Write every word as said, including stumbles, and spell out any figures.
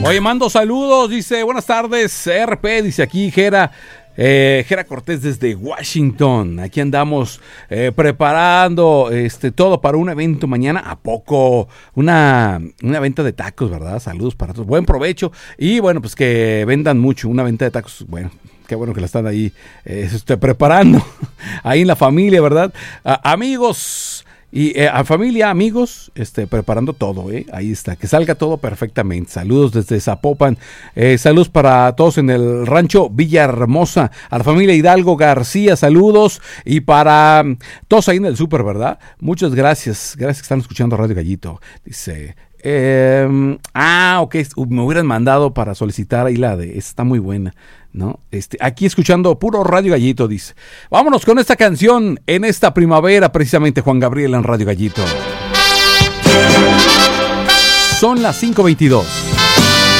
Oye, mando saludos, dice, buenas tardes, R P, dice aquí Jera. Eh, Jera Cortés desde Washington. Aquí andamos eh, preparando este todo para un evento mañana. ¿A poco? Una, una venta de tacos, ¿verdad? Saludos para todos. Buen provecho. Y bueno, pues que vendan mucho. Una venta de tacos, bueno, qué bueno que la están ahí eh, este, preparando. Ahí en la familia, ¿verdad? A, amigos. Y eh, a familia, amigos, este, preparando todo, ¿eh? Ahí está, que salga todo perfectamente. Saludos desde Zapopan, eh, saludos para todos en el rancho Villahermosa, a la familia Hidalgo García, saludos, y para um, todos ahí en el súper, ¿verdad? Muchas gracias, gracias que están escuchando Radio Gallito. Dice, eh, ah, ok, me hubieran mandado para solicitar ahí la de, está muy buena, ¿no? Este, aquí escuchando puro Radio Gallito, dice. Vámonos con esta canción en esta primavera, precisamente Juan Gabriel en Radio Gallito. Son las cinco veintidós.